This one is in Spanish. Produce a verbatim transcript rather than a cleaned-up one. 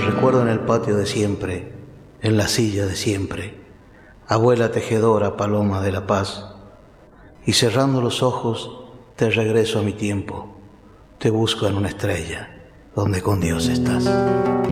recuerdo en el patio de siempre, en la silla de siempre, abuela tejedora, paloma de la paz, y cerrando los ojos te regreso a mi tiempo, te busco en una estrella donde con Dios estás.